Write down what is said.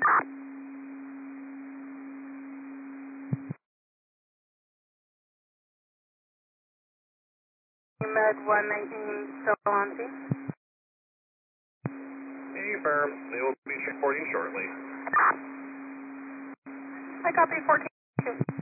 Med 119 still on scene. Affirm. They will be reporting shortly. I copy 14.